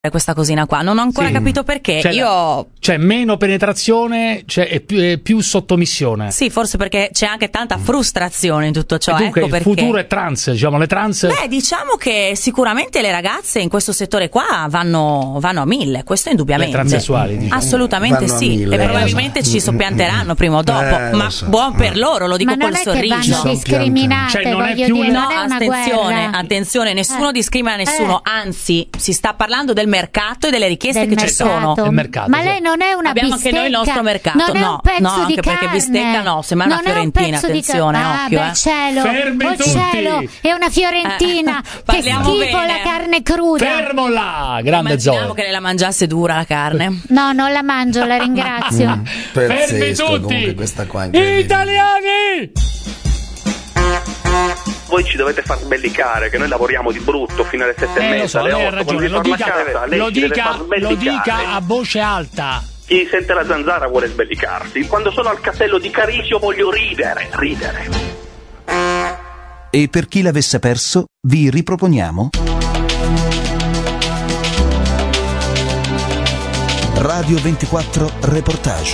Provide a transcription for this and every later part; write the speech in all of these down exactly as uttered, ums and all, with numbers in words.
questa cosina qua, non ho ancora Sì. capito perché. Cioè, Io C'è meno penetrazione, c'è è più, è più sottomissione. sì, forse perché c'è anche tanta frustrazione in tutto ciò. E dunque ecco il perché. futuro è trans, diciamo, le trans. Beh, diciamo che sicuramente le ragazze in questo settore qua vanno, vanno a mille, questo indubbiamente. Le transessuali, diciamo. Assolutamente Vanno a sì, mille, e eh, probabilmente lo so. ci soppianteranno prima o dopo, Eh, lo ma so. buon per loro, lo dico Ma non col è che sorriso. vanno discriminate, Cioè, non è voglio più dire, una- No, non è una attenzione, guerra. attenzione, nessuno Eh. discrimina nessuno, Eh. anzi, si sta parlando del mercato e delle richieste Del che ci mercato. sono. Il mercato, Ma sì. lei non è una Abbiamo bistecca, anche noi il nostro mercato. non è No, un pezzo no, di anche perché carne. bistecca no, semmai una Non è un fiorentina, pezzo di attenzione, carne. occhio, Ah, eh. beh, cielo, Fermi oh tutti. cielo, è una fiorentina, Eh, che parliamo schifo bene. la carne cruda. Fermo là, grande Immaginiamo Zoe. che lei la mangiasse dura la carne. No, non la mangio, la ringrazio. Fermi Pazzesco tutti. comunque questa qua incredibile. Italiani! Voi ci dovete far sbellicare, che noi lavoriamo di brutto fino alle sette e Eh, lo mezza, so, alle lei ha otto, ragione, quando lo ritorna dica, a casa, lei lo ci deve dica, far lo sbellicare. dica a voce alta. Chi sente la zanzara vuole sbellicarsi. Quando sono al castello di Carisio voglio ridere, ridere. E per chi l'avesse perso, vi riproponiamo Radio ventiquattro Reportage.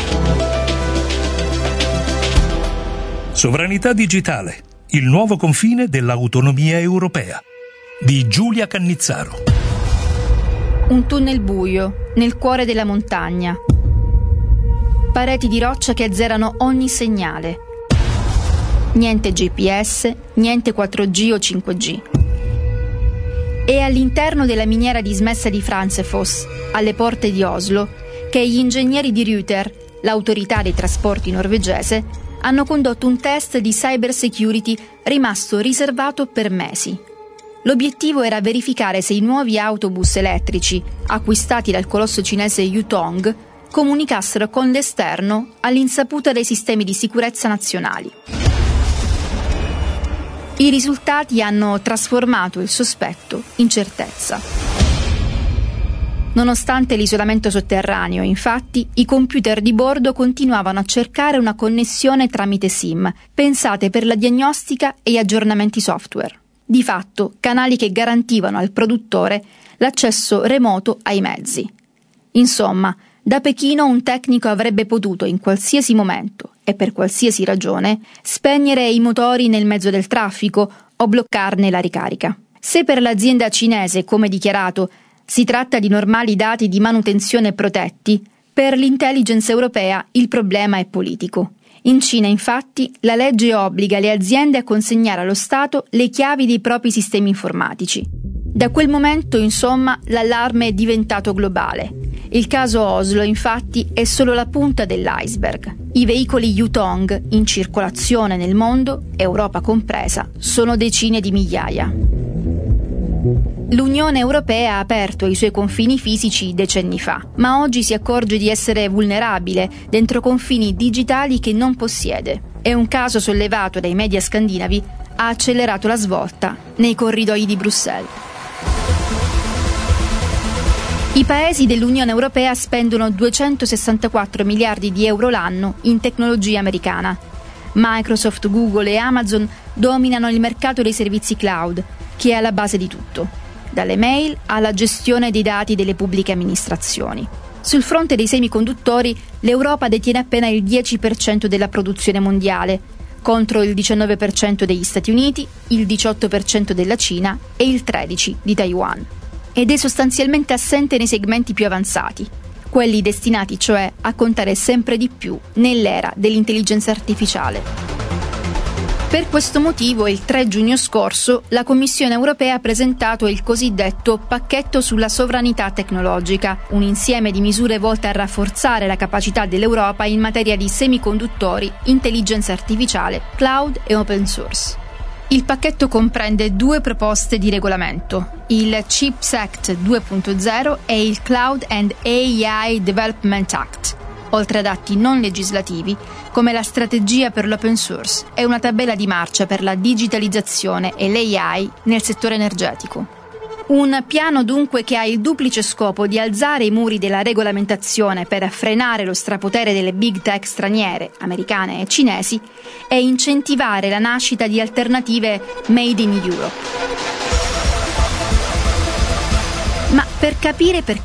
Sovranità digitale, il nuovo confine dell'autonomia europea, di Giulia Cannizzaro. Un tunnel buio, nel cuore della montagna. Pareti di roccia che azzerano ogni segnale. Niente G P S, niente quattro G o cinque G. È all'interno della miniera dismessa di Francefoss, alle porte di Oslo, che gli ingegneri di Ruter, l'autorità dei trasporti norvegese, hanno condotto un test di cyber security rimasto riservato per mesi. L'obiettivo era verificare se i nuovi autobus elettrici, acquistati dal colosso cinese Yutong, comunicassero con l'esterno all'insaputa dei sistemi di sicurezza nazionali. I risultati hanno trasformato il sospetto in certezza. Nonostante l'isolamento sotterraneo, infatti, i computer di bordo continuavano a cercare una connessione tramite SIM, pensate per la diagnostica e gli aggiornamenti software. Di fatto, canali che garantivano al produttore l'accesso remoto ai mezzi. Insomma, da Pechino un tecnico avrebbe potuto in qualsiasi momento e per qualsiasi ragione spegnere i motori nel mezzo del traffico o bloccarne la ricarica. Se per l'azienda cinese, come dichiarato, si tratta di normali dati di manutenzione protetti, per l'intelligence europea il problema è politico. In Cina, infatti, la legge obbliga le aziende a consegnare allo Stato le chiavi dei propri sistemi informatici. Da quel momento, insomma, l'allarme è diventato globale. Il caso Oslo, infatti, è solo la punta dell'iceberg. I veicoli Yutong in circolazione nel mondo, Europa compresa, sono decine di migliaia. L'Unione Europea ha aperto i suoi confini fisici decenni fa, ma oggi si accorge di essere vulnerabile dentro confini digitali che non possiede. E un caso sollevato dai media scandinavi ha accelerato la svolta nei corridoi di Bruxelles. I paesi dell'Unione Europea spendono duecentosessantaquattro miliardi di euro l'anno in tecnologia americana. Microsoft, Google e Amazon dominano il mercato dei servizi cloud, che è alla base di tutto, dalle mail alla gestione dei dati delle pubbliche amministrazioni. Sul fronte dei semiconduttori, l'Europa detiene appena il dieci per cento della produzione mondiale, contro il diciannove per cento degli Stati Uniti, il diciotto per cento della Cina e il tredici per cento di Taiwan. Ed è sostanzialmente assente nei segmenti più avanzati, quelli destinati cioè a contare sempre di più nell'era dell'intelligenza artificiale. Per questo motivo, il tre giugno scorso, la Commissione europea ha presentato il cosiddetto pacchetto sulla sovranità tecnologica, un insieme di misure volte a rafforzare la capacità dell'Europa in materia di semiconduttori, intelligenza artificiale, cloud e open source. Il pacchetto comprende due proposte di regolamento, il Chips Act due punto zero e il Cloud and A I Development Act, oltre ad atti non legislativi come la strategia per l'open source e una tabella di marcia per la digitalizzazione e l'A I nel settore energetico. Un piano dunque che ha il duplice scopo di alzare i muri della regolamentazione per frenare lo strapotere delle big tech straniere, americane e cinesi, e incentivare la nascita di alternative made in Europe. Ma per per capire perché